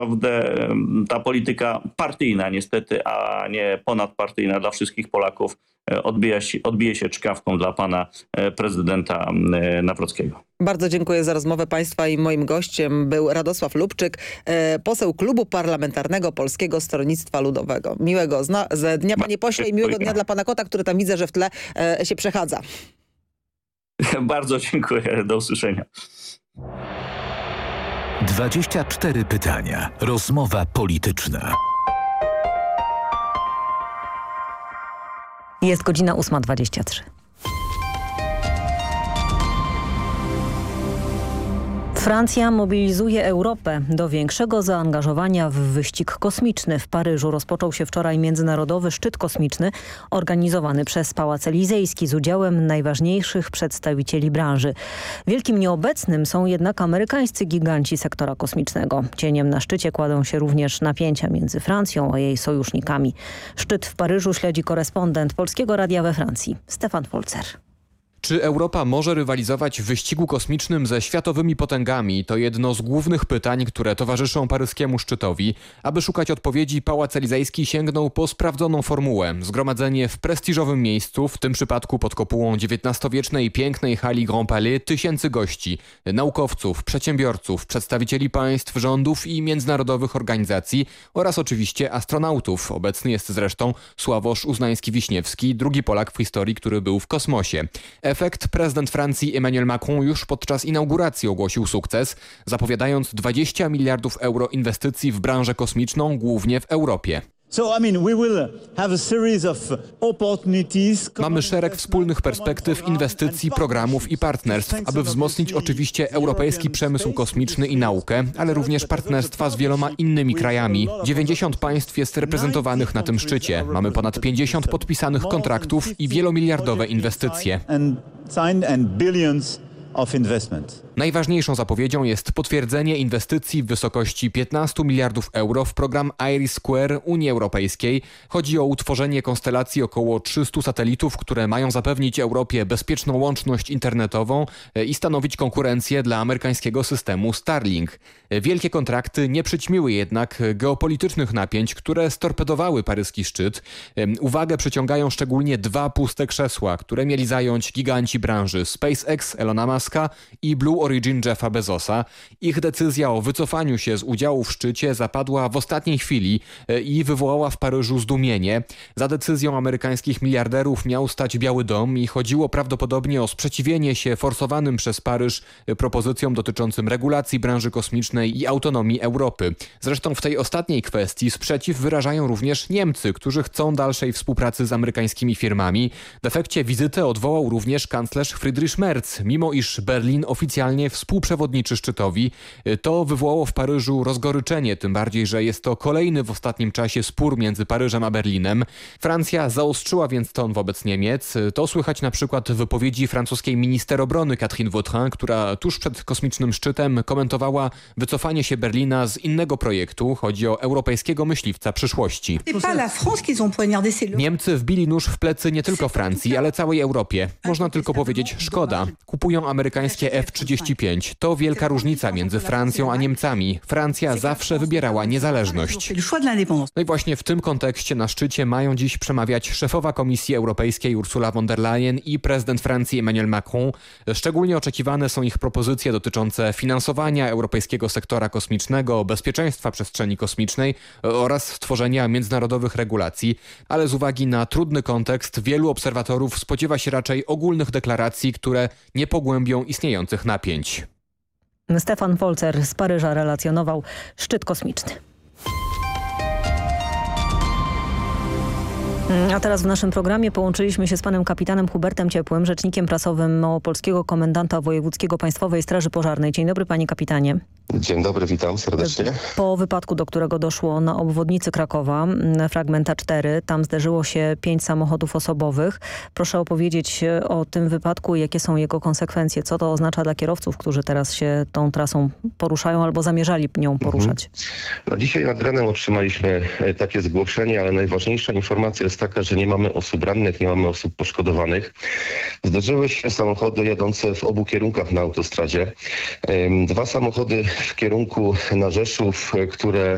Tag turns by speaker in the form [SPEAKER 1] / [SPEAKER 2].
[SPEAKER 1] Ta polityka partyjna niestety, a nie ponadpartyjna dla wszystkich Polaków odbije się czkawką dla pana prezydenta Nawrockiego.
[SPEAKER 2] Bardzo dziękuję za rozmowę państwa i moim gościem był Radosław Lubczyk, poseł Klubu Parlamentarnego Polskiego Stronnictwa Ludowego. Miłego dnia panie pośle i miłego dnia dla pana kota, który tam widzę, że w tle się przechadza.
[SPEAKER 1] Bardzo dziękuję. Do usłyszenia.
[SPEAKER 3] 24 pytania. Rozmowa polityczna.
[SPEAKER 4] Jest godzina 8:23. Francja mobilizuje Europę do większego zaangażowania w wyścig kosmiczny. W Paryżu rozpoczął się wczoraj międzynarodowy szczyt kosmiczny organizowany przez Pałac Elizejski z udziałem najważniejszych przedstawicieli branży. Wielkim nieobecnym są jednak amerykańscy giganci sektora kosmicznego. Cieniem na szczycie kładą się również napięcia między Francją a jej sojusznikami. Szczyt w Paryżu śledzi korespondent Polskiego Radia we Francji, Stefan Folzer.
[SPEAKER 5] Czy Europa może rywalizować w wyścigu kosmicznym ze światowymi potęgami? To jedno z głównych pytań, które towarzyszą paryskiemu szczytowi. Aby szukać odpowiedzi, Pałac Elizejski sięgnął po sprawdzoną formułę. Zgromadzenie w prestiżowym miejscu, w tym przypadku pod kopułą XIX-wiecznej pięknej hali Grand Palais, tysięcy gości, naukowców, przedsiębiorców, przedstawicieli państw, rządów i międzynarodowych organizacji oraz oczywiście astronautów. Obecny jest zresztą Sławosz Uznański-Wiśniewski, drugi Polak w historii, który był w kosmosie. Efekt: prezydent Francji Emmanuel Macron już podczas inauguracji ogłosił sukces, zapowiadając 20 miliardów euro inwestycji w branżę kosmiczną, głównie w Europie. Mamy szereg wspólnych perspektyw, inwestycji, programów i partnerstw, aby wzmocnić oczywiście europejski przemysł kosmiczny i naukę, ale również partnerstwa z wieloma innymi krajami. 90 państw jest reprezentowanych na tym szczycie. Mamy ponad 50 podpisanych kontraktów i wielomiliardowe inwestycje. Najważniejszą zapowiedzią jest potwierdzenie inwestycji w wysokości 15 miliardów euro w program IRIS² Unii Europejskiej. Chodzi o utworzenie konstelacji około 300 satelitów, które mają zapewnić Europie bezpieczną łączność internetową i stanowić konkurencję dla amerykańskiego systemu Starlink. Wielkie kontrakty nie przyćmiły jednak geopolitycznych napięć, które storpedowały paryski szczyt. Uwagę przyciągają szczególnie dwa puste krzesła, które mieli zająć giganci branży SpaceX Elona Muska i Blue Origin Jeffa Bezosa. Ich decyzja o wycofaniu się z udziału w szczycie zapadła w ostatniej chwili i wywołała w Paryżu zdumienie. Za decyzją amerykańskich miliarderów miał stać Biały Dom i chodziło prawdopodobnie o sprzeciwienie się forsowanym przez Paryż propozycjom dotyczącym regulacji branży kosmicznej i autonomii Europy. Zresztą w tej ostatniej kwestii sprzeciw wyrażają również Niemcy, którzy chcą dalszej współpracy z amerykańskimi firmami. W efekcie wizytę odwołał również kanclerz Friedrich Merz, mimo iż Berlin oficjalnie współprzewodniczy szczytowi. To wywołało w Paryżu rozgoryczenie, tym bardziej, że jest to kolejny w ostatnim czasie spór między Paryżem a Berlinem. Francja zaostrzyła więc ton wobec Niemiec. To słychać na przykład w wypowiedzi francuskiej minister obrony Catherine Vautrin, która tuż przed kosmicznym szczytem komentowała wycofanie się Berlina z innego projektu. Chodzi o europejskiego myśliwca przyszłości. Niemcy wbili nóż w plecy nie tylko Francji, ale całej Europie. Można tylko powiedzieć szkoda. Kupują amerykańskie F-35. To wielka różnica między Francją a Niemcami. Francja zawsze wybierała niezależność. No i właśnie w tym kontekście na szczycie mają dziś przemawiać szefowa Komisji Europejskiej Ursula von der Leyen i prezydent Francji Emmanuel Macron. Szczególnie oczekiwane są ich propozycje dotyczące finansowania europejskiego sektora kosmicznego, bezpieczeństwa przestrzeni kosmicznej oraz stworzenia międzynarodowych regulacji. Ale z uwagi na trudny kontekst wielu obserwatorów spodziewa się raczej ogólnych deklaracji, które nie pogłębią istniejących napięć.
[SPEAKER 4] Stefan Folzer z Paryża relacjonował szczyt kosmiczny. A teraz w naszym programie połączyliśmy się z panem kapitanem Hubertem Ciepłym, rzecznikiem prasowym małopolskiego komendanta wojewódzkiego Państwowej Straży Pożarnej. Dzień dobry, panie kapitanie.
[SPEAKER 6] Dzień dobry, witam serdecznie.
[SPEAKER 4] Po wypadku, do którego doszło na obwodnicy Krakowa, fragment A4, tam zderzyło się 5 samochodów osobowych. Proszę opowiedzieć o tym wypadku, jakie są jego konsekwencje, co to oznacza dla kierowców, którzy teraz się tą trasą poruszają albo zamierzali nią poruszać.
[SPEAKER 6] No, dzisiaj nad ranem otrzymaliśmy takie zgłoszenie, ale najważniejsza informacja jest taka, że nie mamy osób rannych, nie mamy osób poszkodowanych. Zdarzyły się samochody jadące w obu kierunkach na autostradzie. 2 samochody w kierunku na Rzeszów, które